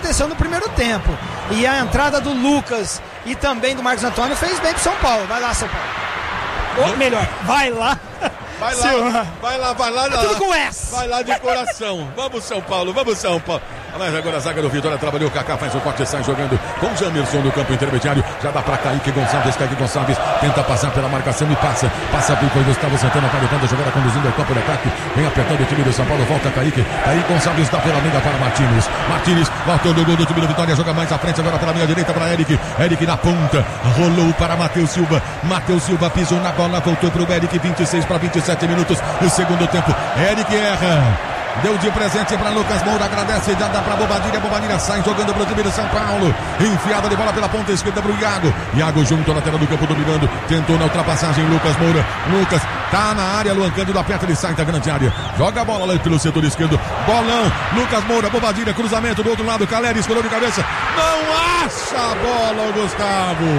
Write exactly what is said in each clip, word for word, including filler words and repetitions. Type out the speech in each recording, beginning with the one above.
aconteceu no primeiro tempo. E a entrada do Lucas e também do Marcos Antônio fez bem pro São Paulo. Vai lá, São Paulo. Ou melhor, vai lá. Vai lá, vai lá, vai lá. É tudo com S. Vai lá de coração. Vamos, São Paulo, vamos, São Paulo. Mas agora a zaga do Vitória trabalhou, o Kaká faz o corte, sai jogando com o Jamerson no campo intermediário. Já dá pra Kaique Gonçalves, Kaique Gonçalves tenta passar pela marcação e passa. Passa por Gustavo Santana, tá levando a jogada, conduzindo o campo de ataque. Vem apertando o time do São Paulo, volta Kaique. Kaique Gonçalves dá pela meia para Martínez. Martínez voltou no gol do time do Vitória, joga mais à frente, agora pela meia direita para Eric. Eric na ponta, rolou para Matheus Silva. Matheus Silva pisou na bola, voltou pro Eric, vinte e seis para vinte e sete minutos no segundo tempo. Eric erra. Deu de presente para Lucas Moura, agradece, já dá para Bobadilha, Bobadilha sai jogando para o time do São Paulo, enfiada de bola pela ponta esquerda para o Iago, Iago junto à lateral do campo dominando, tentou na ultrapassagem Lucas Moura, Lucas tá na área, Luan Cândido aperta, ele sai da grande área, joga a bola lá pelo setor esquerdo, bolão, Lucas Moura, Bobadilha, cruzamento do outro lado, Caleri escorou de cabeça, não acha a bola o Gustavo,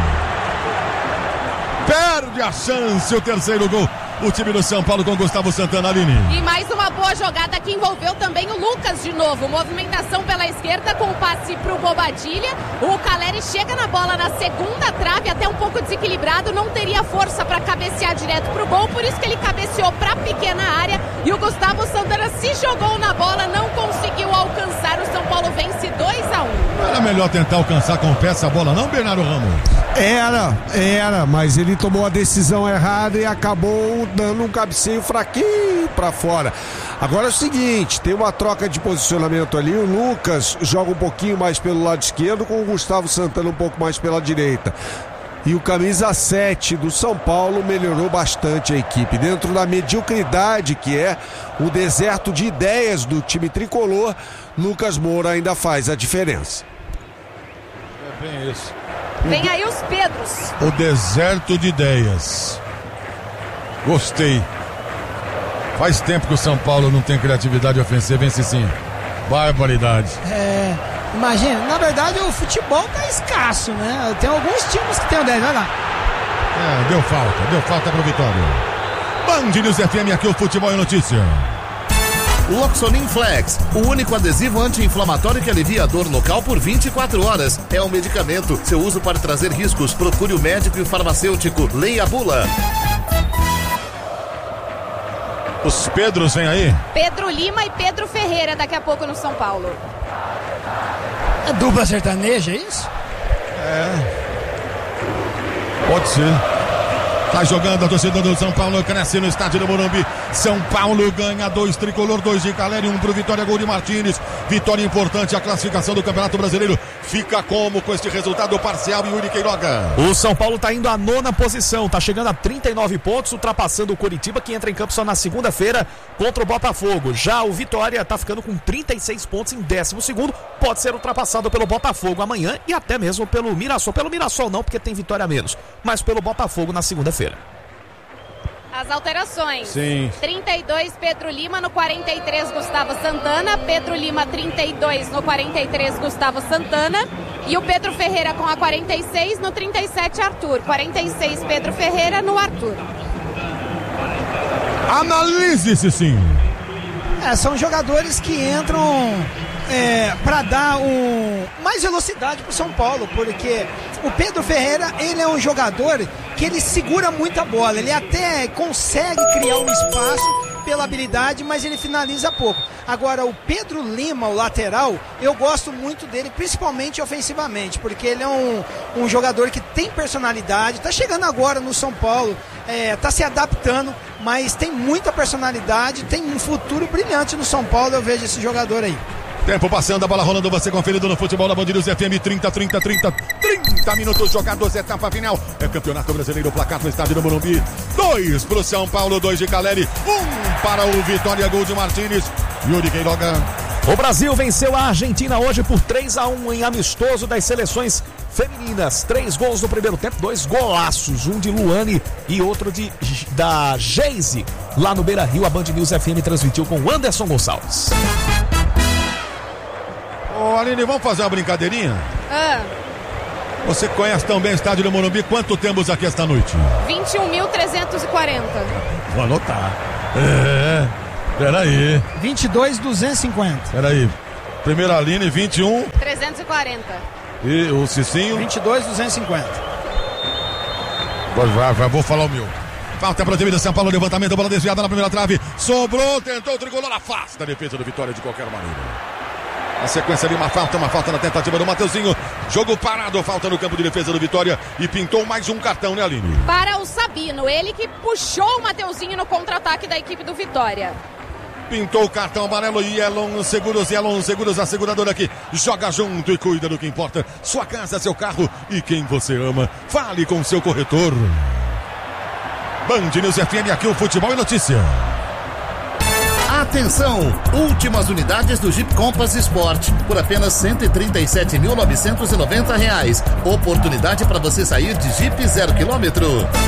perde a chance, o terceiro gol. O time do São Paulo com Gustavo Santana, Aline. E mais uma boa jogada que envolveu também o Lucas de novo. Movimentação pela esquerda com o passe pro Bobadilha. O Caleri chega na bola na segunda trave, até um pouco desequilibrado. Não teria força para cabecear direto pro gol. Por isso que ele cabeceou pra pequena área. E o Gustavo Santana se jogou na bola, não conseguiu alcançar. O São Paulo vence dois a um. Não era melhor tentar alcançar com o pé essa bola, não, Bernardo Ramos? Era, era, mas ele tomou a decisão errada e acabou dando um cabeceio fraquinho pra fora. Agora é o seguinte, tem uma troca de posicionamento ali, o Lucas joga um pouquinho mais pelo lado esquerdo, com o Gustavo Santana um pouco mais pela direita. E o camisa sete do São Paulo melhorou bastante a equipe. Dentro da mediocridade que é o deserto de ideias do time tricolor, Lucas Moura ainda faz a diferença. É bem isso. Vem aí os Pedros. O deserto de ideias. Gostei. Faz tempo que o São Paulo não tem criatividade ofensiva, vence sim. Barbaridade. É, imagina, na verdade o futebol tá escasso, né? Tem alguns times que tem o dez, vai lá. É, deu falta, deu falta pro Vitória. Band News F M, aqui o futebol é notícia. Loxonin Flex, o único adesivo anti-inflamatório que alivia a dor local por vinte e quatro horas. É um medicamento. Seu uso pode trazer riscos. Procure o médico e o farmacêutico. Leia a bula. Os Pedros vêm aí? Pedro Lima e Pedro Ferreira daqui a pouco no São Paulo. É dupla sertaneja, é isso? É. Pode ser. Tá jogando a torcida do São Paulo, cresce no estádio do Morumbi. São Paulo ganha dois, tricolor, dois de Caleri, um pro Vitória, gol de Martínez. Vitória importante, a classificação do Campeonato Brasileiro fica como com este resultado parcial, Yuri Queiroga? O São Paulo tá indo à nona posição, tá chegando a trinta e nove pontos, ultrapassando o Coritiba, que entra em campo só na segunda-feira contra o Botafogo. Já o Vitória tá ficando com trinta e seis pontos em décimo segundo, pode ser ultrapassado pelo Botafogo amanhã e até mesmo pelo Mirassol. Pelo Mirassol não, porque tem vitória a menos, mas pelo Botafogo na segunda-feira. As alterações. Sim. trinta e dois, Pedro Lima, no quarenta e três, Gustavo Santana. Pedro Lima, trinta e dois, no quarenta e três, Gustavo Santana. E o Pedro Ferreira com a quarenta e seis, no trinta e sete, Arthur. quarenta e seis, Pedro Ferreira, no Arthur. Analise-se sim. É, são jogadores que entram é, para dar um, mais velocidade pro São Paulo, porque o Pedro Ferreira, ele é um jogador que ele segura muita bola, ele até consegue criar um espaço pela habilidade, mas ele finaliza pouco. Agora o Pedro Lima, o lateral, eu gosto muito dele, principalmente ofensivamente, porque ele é um, um jogador que tem personalidade, tá chegando agora no São Paulo, é, tá se adaptando, mas tem muita personalidade, tem um futuro brilhante no São Paulo, eu vejo esse jogador aí. Tempo passando, a bola rolando, você conferido no futebol da Band News F M, trinta, trinta, trinta, trinta minutos jogados, etapa final. É Campeonato Brasileiro, placar no estádio do Morumbi. Dois pro São Paulo, dois de Caleri, um para o Vitória, gol de Martínez. Yuri Queiroga. O Brasil venceu a Argentina hoje por três a um em amistoso das seleções femininas. Três gols no primeiro tempo, dois golaços, um de Luane e outro de, da Geise. Lá no Beira-Rio, a Band News F M transmitiu com Anderson Gonçalves. Ô Aline, vamos fazer uma brincadeirinha? Ah. Você conhece tão bem o estádio do Morumbi, quanto temos aqui esta noite? vinte e um mil trezentos e quarenta. Vou anotar. É, peraí. vinte e dois mil duzentos e cinquenta. Peraí. Primeira Aline, vinte e um. trezentos e quarenta. E o Cicinho? vinte e dois, duzentos e cinquenta. Vai, vai, vou falar o meu. Falta para o time de São Paulo, levantamento, bola desviada na primeira trave. Sobrou, tentou o tricolor, afasta a defesa do Vitória de qualquer maneira. A sequência ali, uma falta, uma falta na tentativa do Mateuzinho. Jogo parado, falta no campo de defesa do Vitória. E pintou mais um cartão, né, Aline? Para o Sabino, ele que puxou o Mateuzinho no contra-ataque da equipe do Vitória. Pintou o cartão amarelo e Elon Seguros, Elon Seguros, a seguradora aqui. Joga junto e cuida do que importa. Sua casa, seu carro e quem você ama. Fale com seu corretor. Band News F M, aqui o Futebol e Notícia. Atenção! Últimas unidades do Jeep Compass Sport por apenas cento e trinta e sete mil novecentos e noventa reais. Oportunidade para você sair de Jeep zero quilômetro.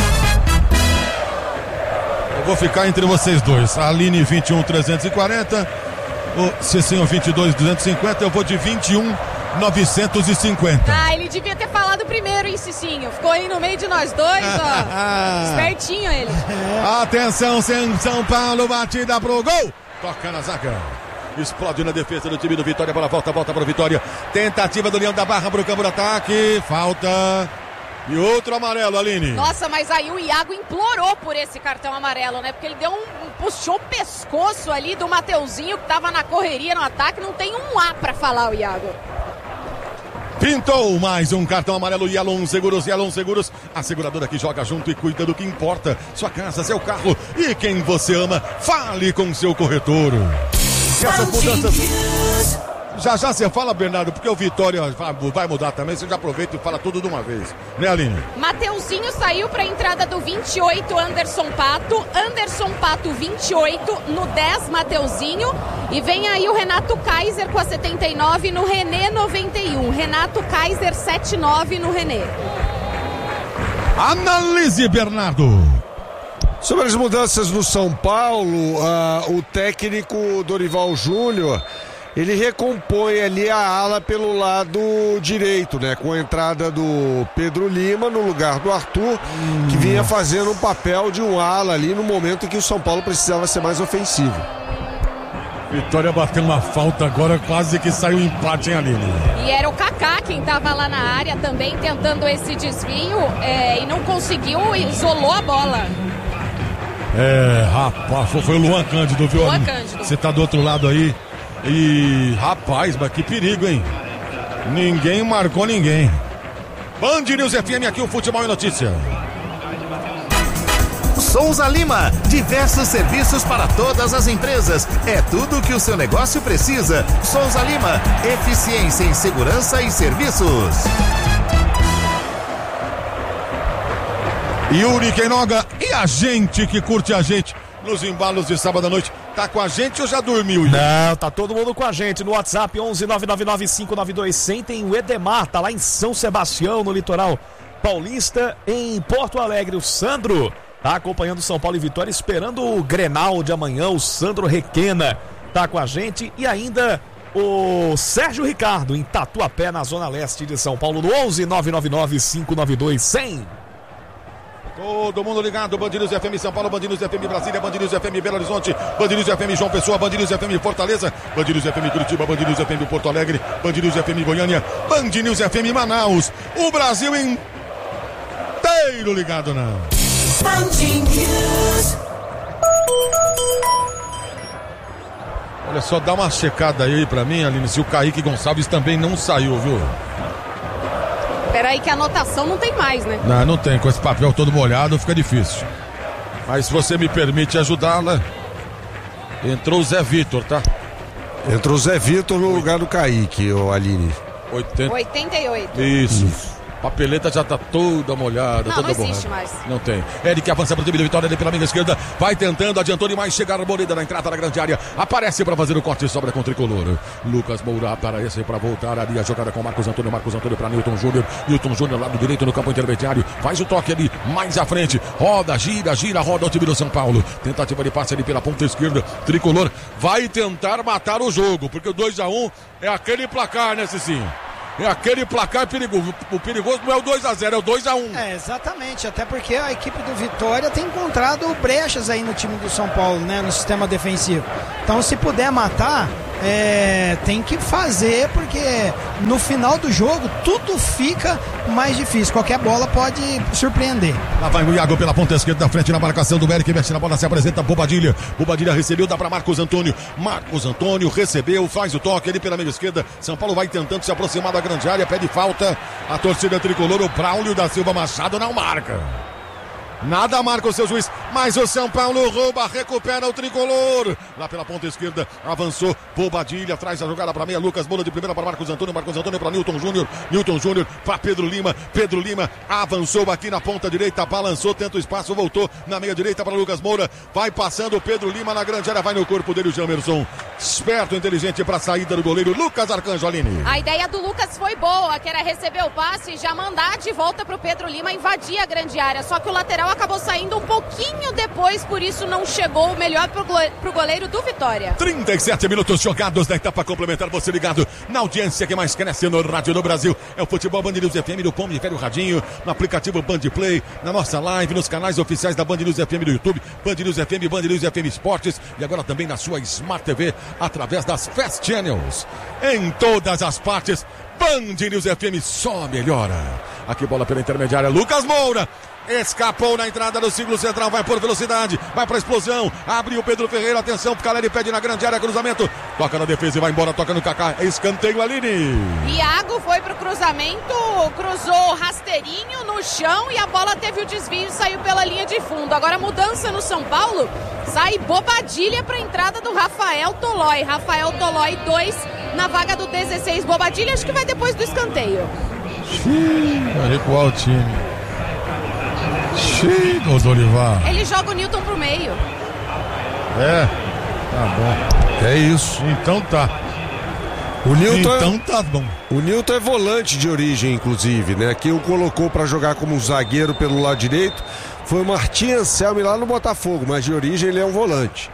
Eu vou ficar entre vocês dois. A Aline vinte e um, trezentos e quarenta. O Cicinho vinte e dois, duzentos e cinquenta. Eu vou de vinte e um, novecentos e cinquenta. Ah, ele devia ter falado primeiro, hein, Cicinho? Ficou aí no meio de nós dois, ó. Espertinho ele. Atenção, São Paulo, batida pro gol. Toca na zaga. Explode na defesa do time do Vitória. Bola volta, volta para o Vitória. Tentativa do Leão da Barra para o campo de ataque. Falta. E outro amarelo, Aline. Nossa, mas aí o Iago implorou por esse cartão amarelo, né? Porque ele deu um, um puxou o pescoço ali do Mateuzinho, que tava na correria no ataque. Não tem um A pra falar o Iago. Pintou mais um cartão amarelo. Yelon Seguros, Yelon Seguros. A seguradora que joga junto e cuida do que importa. Sua casa, seu carro e quem você ama. Fale com seu corretor. E essas mudanças... Já já você fala, Bernardo, porque o Vitória vai mudar também. Você já aproveita e fala tudo de uma vez. Né, Aline? Mateuzinho saiu para a entrada do vinte e oito, Anderson Pato. Anderson Pato, vinte e oito. No dez, Mateuzinho. E vem aí o Renato Kaiser com a setenta e nove no René, noventa e um. Renato Kaiser, setenta e nove no René. Analise, Bernardo. Sobre as mudanças no São Paulo, uh, o técnico Dorival Júnior... ele recompõe ali a ala pelo lado direito, né? Com a entrada do Pedro Lima no lugar do Arthur, hum. que vinha fazendo um papel de um ala ali no momento em que o São Paulo precisava ser mais ofensivo. Vitória bateu uma falta agora, quase que saiu o empate, hein, Aline? E era o Kaká quem estava lá na área também tentando esse desvio é, e não conseguiu, isolou a bola. É, rapaz, foi o Luan Cândido, viu? Luan Cândido. Você tá do outro lado aí. E, rapaz, mas que perigo, hein? Ninguém marcou ninguém. Band News F M, aqui o Futebol e Notícia. Souza Lima, diversos serviços para todas as empresas. É tudo o que o seu negócio precisa. Souza Lima, eficiência em segurança e serviços. Yuri Queinoga e a gente que curte a gente nos embalos de sábado à noite. Tá com a gente ou já dormiu? Não, tá todo mundo com a gente no WhatsApp onze nove nove nove cinco nove dois zero zero. Tem o Edemar, tá lá em São Sebastião, no litoral paulista. Em Porto Alegre, o Sandro tá acompanhando São Paulo e Vitória, esperando o Grenal de amanhã. O Sandro Requena tá com a gente. E ainda o Sérgio Ricardo em Tatuapé, na zona leste de São Paulo, no onze nove nove nove cinco nove dois zero zero. Todo mundo ligado, Band News F M São Paulo, Band News F M Brasília, Band News F M Belo Horizonte, Band News F M João Pessoa, Band News F M Fortaleza, Band News F M Curitiba, Band News F M Porto Alegre, Band News F M Goiânia, Band News F M Manaus, o Brasil inteiro ligado na Band News. Olha só, dá uma checada aí pra mim, Aline, se o Kaique Gonçalves também não saiu, viu? Peraí que a anotação não tem mais, né? Não, não tem. Com esse papel todo molhado fica difícil. Mas se você me permite ajudá-la, entrou o Zé Vitor, tá? Entrou o Zé Vitor no lugar do Kaique, ô Aline. oitenta... oitenta e oito. Isso. Isso. Papeleta já tá toda molhada, não, toda não borrada. existe mais. Não tem. Eric avança para o time da Vitória, ele pela minha esquerda, vai tentando, adiantou demais, chega a Moreira na entrada da grande área, aparece para fazer o corte e sobra com o tricolor. Lucas Moura aparece para voltar ali a jogada com Marcos Antônio, Marcos Antônio para Newton Júnior, Newton Júnior lado direito no campo intermediário, faz o toque ali, mais à frente, roda, gira, gira, roda o time do São Paulo, tentativa de passe ali pela ponta esquerda, tricolor vai tentar matar o jogo, porque o dois a um é aquele placar, né, Cicinho? É aquele placar perigoso. O perigoso não é o dois a zero, é o dois a um. É, exatamente. Até porque a equipe do Vitória tem encontrado brechas aí no time do São Paulo, né? No sistema defensivo. Então, se puder matar, é, tem que fazer, porque no final do jogo tudo fica mais difícil. Qualquer bola pode surpreender. Lá vai o Iago pela ponta esquerda, da frente na marcação do Eric, mexe na bola, se apresenta Bobadilha. Bobadilha recebeu, dá para Marcos Antônio. Marcos Antônio recebeu, faz o toque ali pela meia esquerda. São Paulo vai tentando se aproximar da grande área, pede falta. A torcida tricolor, o Braulio da Silva Machado não marca. Nada marca o seu juiz, mas o São Paulo rouba, recupera o tricolor. Lá pela ponta esquerda, avançou Bobadilha, traz a jogada para meia, Lucas Moura de primeira para Marcos Antônio, Marcos Antônio para Newton Júnior, Newton Júnior para Pedro Lima, Pedro Lima avançou aqui na ponta direita, balançou, tenta o espaço, voltou na meia direita para Lucas Moura, vai passando o Pedro Lima na grande área, vai no corpo dele o Jamerson, esperto, inteligente para a saída do goleiro Lucas Arcanjolini. A ideia do Lucas foi boa, que era receber o passe e já mandar de volta para o Pedro Lima invadir a grande área, só que o lateral acabou saindo um pouquinho depois, por isso não chegou o melhor pro, go pro goleiro do Vitória. trinta e sete minutos jogados na etapa complementar, você ligado na audiência que mais cresce no rádio do Brasil. É o Futebol Band News F M do Pombo e Velho Radinho, no aplicativo Band Play, na nossa live, nos canais oficiais da Band News F M do YouTube, Band News F M, Band News F M Esportes e agora também na sua Smart T V, através das Fast Channels. Em todas as partes, Band News F M só melhora. Aqui bola pela intermediária, Lucas Moura. Escapou na entrada do círculo central, vai por velocidade, vai pra explosão, abriu o Pedro Ferreira, atenção, Caleri pede na grande área, cruzamento, toca na defesa e vai embora, toca no Kaká, escanteio Aline. Iago foi pro cruzamento, cruzou rasteirinho no chão e a bola teve o desvio e saiu pela linha de fundo. Agora mudança no São Paulo, sai Bobadilha pra entrada do Rafael Tolói, Rafael Tolói dois na vaga do dezesseis, Bobadilha acho que vai depois do escanteio. Xiii, vai recuar o time. Xiii, Dorival. Ele joga o Newton pro meio. É, tá bom. É isso. Então tá. O Newton então é... tá bom. O Newton é volante de origem, inclusive, né? Quem o colocou para jogar como zagueiro pelo lado direito foi o Martim Anselmi lá no Botafogo, mas de origem ele é um volante.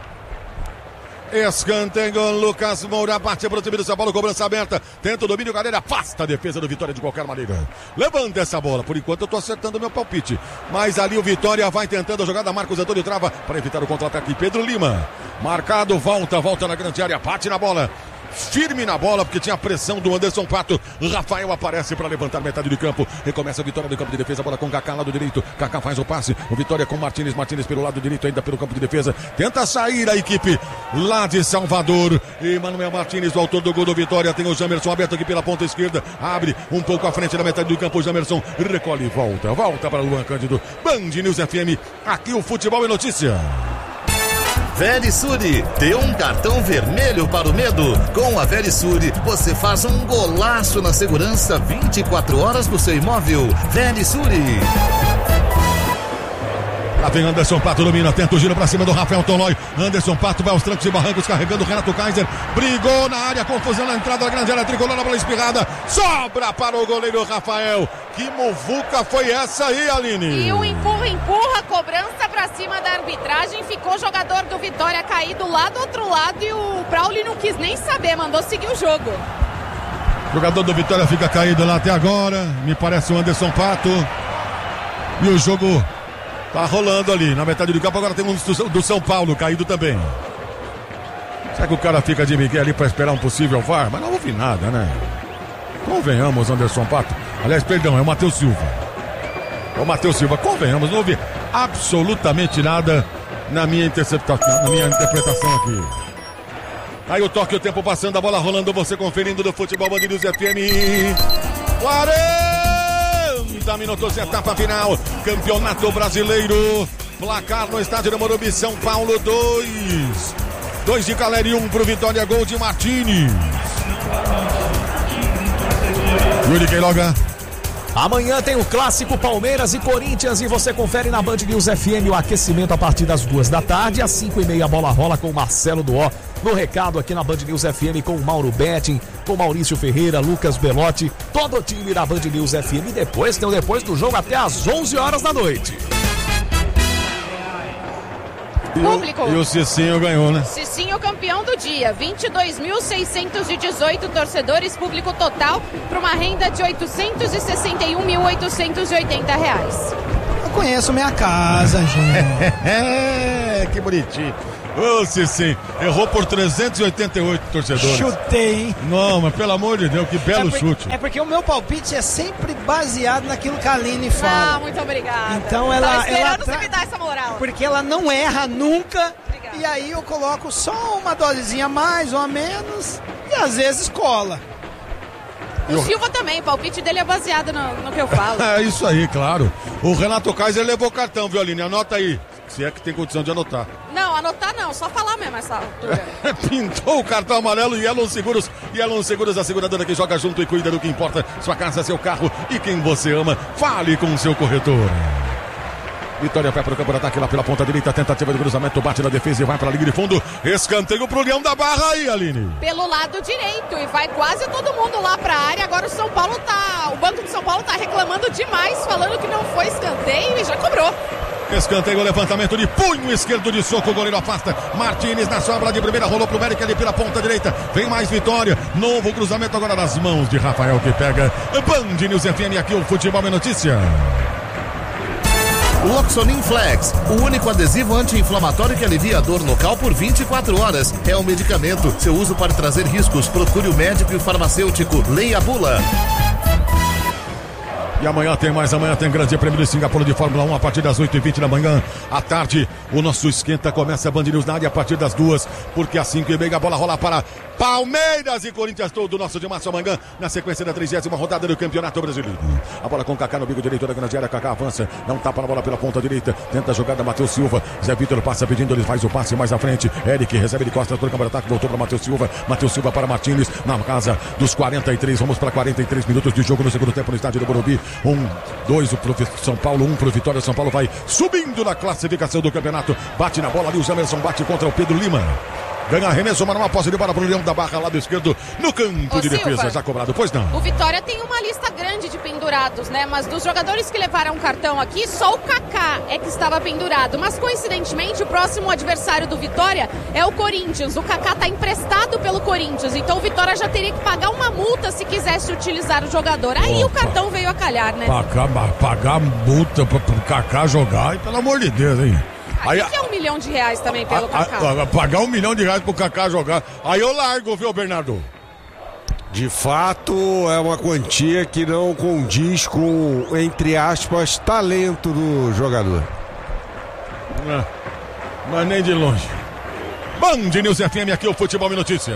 Escanteio, Lucas Moura bate para o time do São Paulo, cobrança aberta, tenta o domínio, galera, afasta a defesa do Vitória de qualquer maneira. Levanta essa bola, por enquanto eu tô acertando o meu palpite, mas ali o Vitória vai tentando a jogada, Marcos Antônio trava para evitar o contra-ataque, Pedro Lima, marcado, volta, volta na grande área, bate na bola. Firme na bola, porque tinha pressão do Anderson Pato. Rafael aparece para levantar metade do campo. Recomeça a Vitória do campo de defesa. Bola com Kaká, lado direito. Kaká faz o passe. O Vitória com Martínez. Martínez pelo lado direito, ainda pelo campo de defesa. Tenta sair a equipe lá de Salvador. E Manuel Martínez, o autor do gol do Vitória. Tem o Jamerson aberto aqui pela ponta esquerda. Abre um pouco à frente da metade do campo. O Jamerson recolhe e volta. Volta para Luan Cândido. Band News F M. Aqui o futebol é notícia. Verisure, dê um cartão vermelho para o medo. Com a Verisure, você faz um golaço na segurança vinte e quatro horas do seu imóvel. Verisure. Lá vem Anderson Pato, domina, tenta o giro pra cima do Rafael Tolói. Anderson Pato vai aos trancos e barrancos, carregando o Renato Kaiser. Brigou na área, confusão na entrada da grande área tricolor, na bola espirrada. Sobra para o goleiro Rafael. Que muvuca foi essa aí, Aline? E um empurra, empurra, cobrança pra cima da arbitragem. Ficou o jogador do Vitória caído lá do outro lado e o Braulio não quis nem saber, mandou seguir o jogo. O jogador do Vitória fica caído lá até agora. Me parece o Anderson Pato. E o jogo tá rolando ali na metade do campo. Agora tem um do, do São Paulo caído também. Será que o cara fica de Miguel ali pra esperar um possível V A R? Mas não houve nada, né? Convenhamos, Anderson Pato. Aliás, perdão, é o Matheus Silva. É o Matheus Silva. Convenhamos, não houve absolutamente nada na minha interceptação, na minha interpretação aqui. Aí o toque, o tempo passando, a bola rolando, você conferindo do Futebol Band News F M. quarenta minutos, etapa final, Campeonato Brasileiro. Placar no estádio do Morumbi, São Paulo dois. dois de Caleri, um pro Vitória, gol de Martínez. Yuri Queiroga. Amanhã tem o clássico Palmeiras e Corinthians e você confere na Band News F M o aquecimento a partir das duas da tarde. Às cinco e meia a bola rola com o Marcelo Duó. No recado aqui na Band News F M com o Mauro Betting, com Maurício Ferreira, Lucas Belotti, todo o time da Band News F M. E depois tem o depois do jogo até às onze horas da noite. Público. E o Cicinho ganhou, né? Cicinho campeão do dia, vinte e dois mil seiscentos e dezoito torcedores, público total, para uma renda de oitocentos e sessenta e um mil oitocentos e oitenta reais. Eu conheço minha casa, gente. É, que bonitinho. Ô, Cicinho, errou por trezentos e oitenta e oito torcedores. Chutei, hein? Não, mas pelo amor de Deus, que belo é porque, chute. É porque o meu palpite é sempre baseado naquilo que a Aline fala. Ah, muito obrigada. Então ela, Tava esperando ela você tra... me dar essa moral. Porque ela não erra nunca. Obrigada. E aí eu coloco só uma dosezinha a mais ou a menos e às vezes cola. O Eu... Silva também, o palpite dele é baseado no, no que eu falo. É isso aí, claro. O Renato Kaiser levou cartão, viu, Aline? Anota aí. Se é que tem condição de anotar. Não, anotar não, só falar mesmo essa altura. Pintou o cartão amarelo e Yellow Seguros. Yellow Seguros, a seguradora que joga junto e cuida do que importa. Sua casa, seu carro e quem você ama. Fale com o seu corretor. Vitória vai para o campo de ataque lá pela ponta direita. Tentativa de cruzamento, bate na defesa e vai para a linha de fundo. Escanteio pro Leão da Barra aí, Aline. Pelo lado direito e vai quase todo mundo lá pra área. Agora o São Paulo tá. O Banco de São Paulo tá reclamando demais, falando que não foi escanteio e já cobrou. Escanteio, levantamento de punho esquerdo de soco, o goleiro afasta. Martínez na sobra de primeira, rolou pro Mérica ali pela ponta direita. Vem mais Vitória. Novo cruzamento agora nas mãos de Rafael que pega. Band News F M, aqui o Futebol é Notícia. Loxonin Flex, o único adesivo anti-inflamatório que alivia a dor local por vinte e quatro horas. É um medicamento. Seu uso pode trazer riscos. Procure o médico e o farmacêutico. Leia a bula. E amanhã tem mais, amanhã tem grande prêmio de Singapura de Fórmula um a partir das oito e vinte da manhã. À tarde, o nosso esquenta começa a Band News na área a partir das duas, porque às cinco e meia a bola rola para Palmeiras e Corinthians, todo o nosso de março amanhã, na sequência da trigésima rodada do Campeonato Brasileiro. A bola com o Kaká no bico direito da grande área, Kaká avança, não tapa na bola pela ponta direita, tenta a jogada, Matheus Silva, Zé Vitor passa pedindo, ele faz o passe mais à frente, Eric recebe de costas para o campo de ataque, voltou para Matheus Silva, Matheus Silva para Martínez, na casa dos quarenta e três, vamos para quarenta e três minutos de jogo no segundo tempo no estádio do Morumbi. Um, dois pro São Paulo, um pro Vitória. São Paulo vai subindo na classificação do campeonato. Bate na bola ali, o Jamerson bate contra o Pedro Lima. Ganha arremesso, mas uma posse de bola pro Leão da Barra, lado esquerdo, no campo Ô, de Silva, defesa, já cobrado. Pois não. O Vitória tem uma lista grande de pendurados, né? Mas dos jogadores que levaram cartão aqui, só o Kaká é que estava pendurado. Mas coincidentemente, o próximo adversário do Vitória é o Corinthians. O Kaká tá emprestado pelo Corinthians, então o Vitória já teria que pagar uma multa se quisesse utilizar o jogador. Aí Opa. o cartão veio a calhar, né? Pagar, pagar multa pro, pro Kaká jogar, e pelo amor de Deus, hein? Aí, que é um milhão de reais também pelo a, Kaká. a, a, pagar um milhão de reais pro Kaká jogar. Aí eu largo, viu, Bernardo? De fato, é uma quantia que não condiz com, entre aspas, talento do jogador. Não, mas nem de longe. Band News F M, aqui o Futebol e Notícia.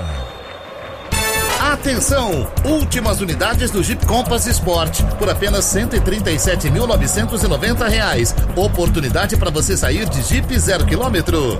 Atenção! Últimas unidades do Jeep Compass Sport por apenas cento e trinta e sete mil novecentos e noventa reais. Oportunidade para você sair de Jeep zero quilômetro.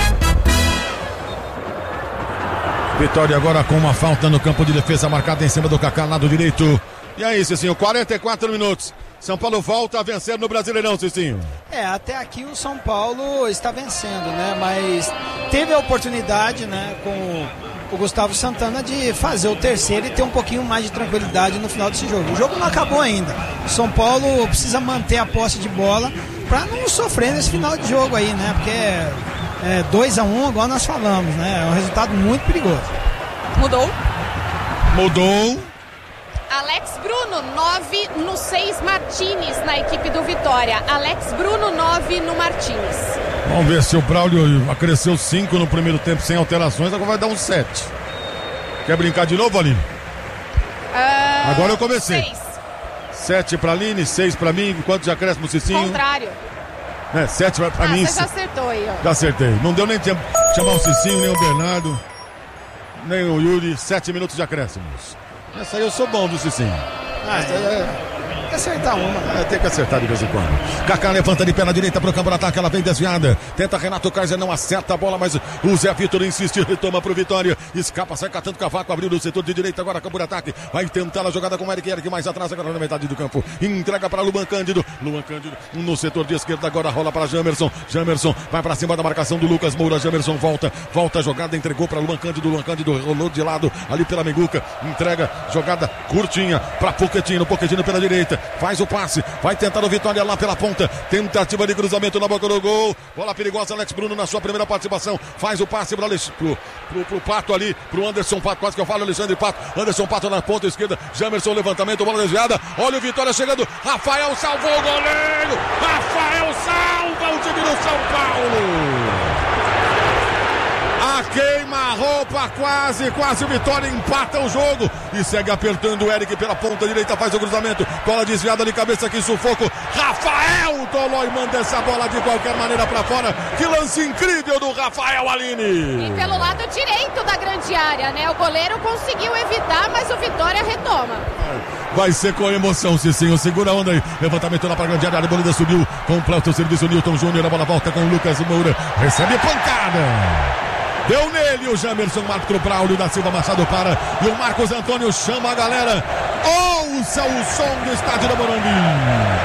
Vitória agora com uma falta no campo de defesa marcada em cima do Kaká, lado direito. E é isso, Cicinho, quarenta e quatro minutos. São Paulo volta a vencer no Brasileirão, Cicinho. É, até aqui o São Paulo está vencendo, né? Mas teve a oportunidade, né, com o Gustavo Santana de fazer o terceiro e ter um pouquinho mais de tranquilidade no final desse jogo. O jogo não acabou ainda. O São Paulo precisa manter a posse de bola para não sofrer nesse final de jogo aí, né? Porque é dois a um, igual nós falamos, né? É um resultado muito perigoso. Mudou? Mudou. Alex Bruno, nove no seis Martínez na equipe do Vitória. Alex Bruno, nove no Martínez. Vamos ver se o Braulio acresceu cinco no primeiro tempo sem alterações, agora vai dar um sete. Quer brincar de novo, Aline? Uh, agora eu comecei. seis. sete pra Aline, seis pra mim, quantos já cresce no Cicinho? Contrário. É, sete pra, pra ah, mim. Você já acertou aí, ó. Já acertei. Não deu nem tempo de chamar o Cicinho, nem o Bernardo, nem o Yuri. Sete minutos de acréscimos. Essa aí eu sou bom do Cicinho. Ah, Essa aí é... Tem que acertar uma. É, tem que acertar de vez em quando. Kaká levanta de pé na direita pro campo de ataque, ela vem desviada. Tenta Renato Kaiser, não acerta a bola, mas o Zé Vitor insiste, retoma pro Vitória. Escapa, sai catando cavaco, abriu no setor de direita, agora campo de ataque. Vai tentar a jogada com o Eric, Eric mais atrás, agora na metade do campo. Entrega para Luan Cândido. Luan Cândido no setor de esquerda, agora rola para Jamerson. Jamerson vai para cima da marcação do Lucas Moura. Jamerson volta, volta a jogada, entregou para Luan Cândido. Luan Cândido rolou de lado ali pela Meguca. Entrega, jogada curtinha para Pochettino. Pochettino pela direita, faz o passe. Vai tentar o Vitória lá pela ponta. Tentativa de cruzamento na boca do gol. Bola perigosa, Alex Bruno na sua primeira participação. Faz o passe pro, pro, pro, pro Pato ali, pro Anderson Pato. Quase que eu falo, Alexandre Pato. Anderson Pato na ponta esquerda. Jamerson, levantamento, bola desviada. Olha o Vitória chegando. Rafael salvou o goleiro. Rafael salva o time do São Paulo. queima a roupa, quase, quase o Vitória empata o jogo e segue apertando o Eric pela ponta direita, faz o cruzamento, bola desviada de cabeça aqui, sufoco, Rafael Tolói manda essa bola de qualquer maneira pra fora, que lance incrível do Rafael, Aline. E pelo lado direito da grande área, né, o goleiro conseguiu evitar, mas o Vitória retoma. Vai ser com emoção, Cicinho, segura a onda aí, levantamento lá pra grande área, a Arboleda subiu, completa o serviço, Newton Júnior, a bola volta com o Lucas Moura, recebe pancada. Deu nele o Jamerson, Marco Braulio da Silva Machado para, e o Marcos Antônio chama a galera. Ouça o som do estádio do Morumbi.